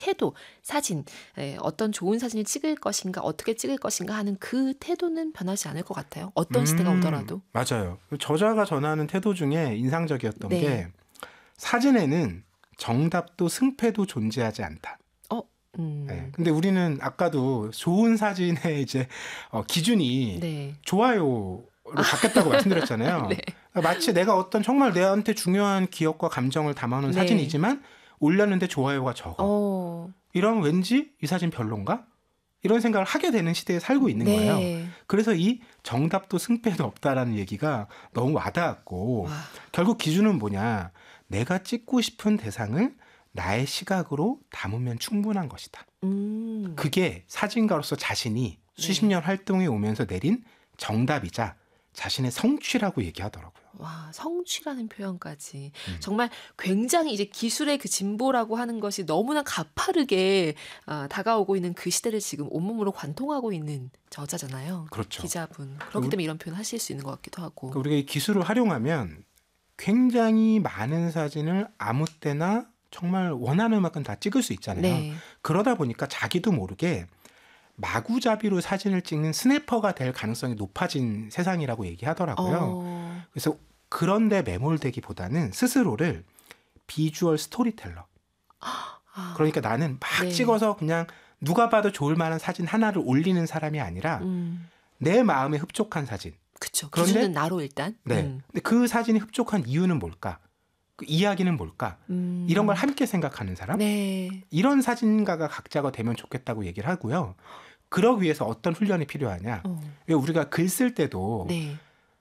태도, 사진, 어떤 좋은 사진을 찍을 것인가, 어떻게 찍을 것인가 하는 그 태도는 변하지 않을 것 같아요. 어떤 시대가 오더라도. 맞아요. 저자가 전하는 태도 중에 인상적이었던 네. 게 사진에는 정답도 승패도 존재하지 않다. 네. 근데 우리는 아까도 좋은 사진의 이제 기준이 네. 좋아요로 바뀌었다고 말씀드렸잖아요. 네. 마치 내가 어떤 정말 내한테 중요한 기억과 감정을 담아놓은 네. 사진이지만 올렸는데 좋아요가 적어. 이러면 왠지 이 사진 별론가? 이런 생각을 하게 되는 시대에 살고 있는 네. 거예요. 그래서 이 정답도 승패도 없다라는 얘기가 너무 와닿았고 와. 결국 기준은 뭐냐? 내가 찍고 싶은 대상을 나의 시각으로 담으면 충분한 것이다. 그게 사진가로서 자신이 수십 년 활동해 오면서 내린 정답이자 자신의 성취라고 얘기하더라고요. 와, 성취라는 표현까지. 정말 굉장히 이제 기술의 그 진보라고 하는 것이 너무나 가파르게 다가오고 있는 그 시대를 지금 온몸으로 관통하고 있는 저자잖아요. 그렇죠. 기자분. 그렇기 때문에 이런 표현 하실 수 있는 것 같기도 하고. 그러니까 우리가 이 기술을 활용하면 굉장히 많은 사진을 아무 때나 정말 원하는 만큼 다 찍을 수 있잖아요. 네. 그러다 보니까 자기도 모르게 마구잡이로 사진을 찍는 스냅퍼가 될 가능성이 높아진 세상이라고 얘기하더라고요. 그래서 그런데 매몰되기보다는 스스로를 비주얼 스토리텔러. 그러니까 나는 막 찍어서 그냥 누가 봐도 좋을 만한 사진 하나를 올리는 사람이 아니라 내 마음에 흡족한 사진. 그렇죠. 그런데 기준은 나로 일단. 네. 근데 그 사진이 흡족한 이유는 뭘까? 그 이야기는 뭘까? 이런 걸 함께 생각하는 사람? 네. 이런 사진가가 각자가 되면 좋겠다고 얘기를 하고요. 그러기 위해서 어떤 훈련이 필요하냐? 왜 우리가 글 쓸 때도 네.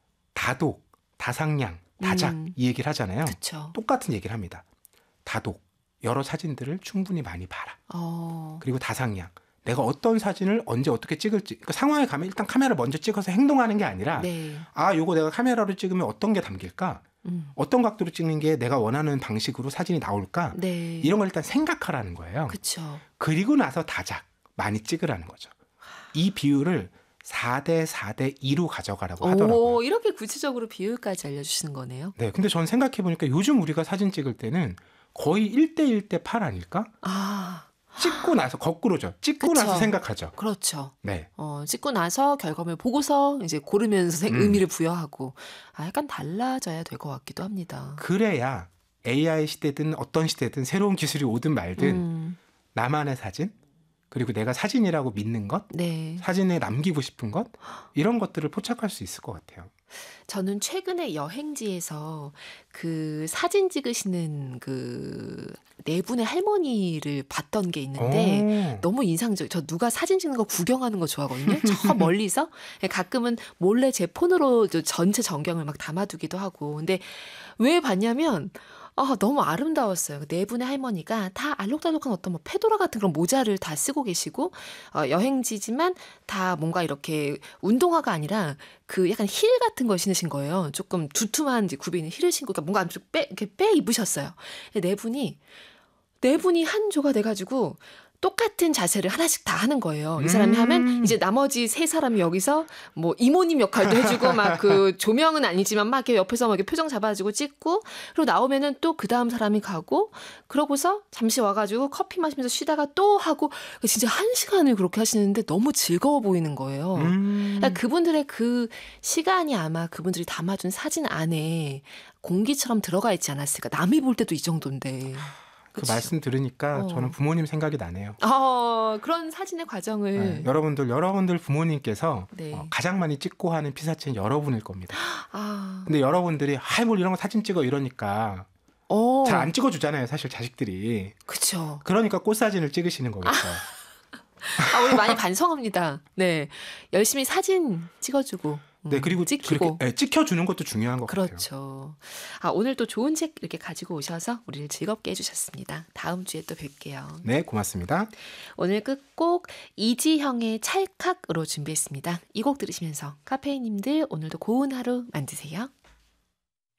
다독, 다상량, 다작 이 얘기를 하잖아요. 그쵸. 똑같은 얘기를 합니다. 다독, 여러 사진들을 충분히 많이 봐라. 그리고 다상량, 내가 어떤 사진을 언제 어떻게 찍을지. 그러니까 상황에 가면 일단 카메라 먼저 찍어서 행동하는 게 아니라 네. 요거 내가 카메라로 찍으면 어떤 게 담길까? 어떤 각도로 찍는 게 내가 원하는 방식으로 사진이 나올까? 네. 이런 걸 일단 생각하라는 거예요. 그쵸. 그리고 나서 다작, 많이 찍으라는 거죠. 이 비율을 4대 4대 2로 가져가라고 하더라고요. 이렇게 구체적으로 비율까지 알려주시는 거네요. 네, 근데 전 생각해보니까 요즘 우리가 사진 찍을 때는 거의 1대 1대 8 아닐까? 찍고 나서 거꾸로죠. 찍고 그쵸. 나서 생각하죠. 그렇죠. 네. 찍고 나서 결과물 보고서 이제 고르면서 의미를 부여하고 약간 달라져야 될 것 같기도 합니다. 그래야 AI 시대든 어떤 시대든 새로운 기술이 오든 말든 나만의 사진 그리고 내가 사진이라고 믿는 것, 네. 사진에 남기고 싶은 것 이런 것들을 포착할 수 있을 것 같아요. 저는 최근에 여행지에서 그 사진 찍으시는 그 네 분의 할머니를 봤던 게 있는데 너무 인상적이에요. 저 누가 사진 찍는 거 구경하는 거 좋아하거든요. 저 멀리서 가끔은 몰래 제 폰으로 전체 전경을 막 담아두기도 하고. 근데 왜 봤냐면 너무 아름다웠어요. 네 분의 할머니가 다 알록달록한 어떤 뭐 페도라 같은 그런 모자를 다 쓰고 계시고 여행지지만 다 뭔가 이렇게 운동화가 아니라 그 약간 힐 같은 걸 신으신 거예요. 조금 두툼한 이제 굽에 있는 힐을 신고 그러니까 뭔가 이렇게 빼 입으셨어요. 네 분이 한 조가 돼가지고 똑같은 자세를 하나씩 다 하는 거예요. 이 사람이 하면 이제 나머지 세 사람이 여기서 뭐 이모님 역할도 해주고 막 그 조명은 아니지만 막 이렇게 옆에서 막 이렇게 표정 잡아주고 찍고 그리고 나오면은 또 그 다음 사람이 가고 그러고서 잠시 와가지고 커피 마시면서 쉬다가 또 하고 진짜 1시간을 그렇게 하시는데 너무 즐거워 보이는 거예요. 그러니까 그분들의 그 시간이 아마 그분들이 담아준 사진 안에 공기처럼 들어가 있지 않았을까. 남이 볼 때도 이 정도인데. 그 말씀 들으니까 저는 부모님 생각이 나네요. 그런 사진의 과정을. 네, 여러분들 부모님께서 네. 가장 많이 찍고 하는 피사체는 여러분일 겁니다. 근데 여러분들이 뭘 이런 거 사진 찍어 이러니까 잘 안 찍어주잖아요. 사실 자식들이. 그렇죠. 그러니까 꽃사진을 찍으시는 거겠죠. 우리 많이 반성합니다. 네, 열심히 사진 찍어주고. 네, 그리고 찍히고. 그렇게 찍혀주는 것도 중요한 것 같아요. 그렇죠. 오늘 또 좋은 책 이렇게 가지고 오셔서 우리를 즐겁게 해주셨습니다. 다음 주에 또 뵐게요. 네, 고맙습니다. 오늘 끝곡 이지형의 찰칵으로 준비했습니다. 이 곡 들으시면서 카페인님들 오늘도 고운 하루 만드세요.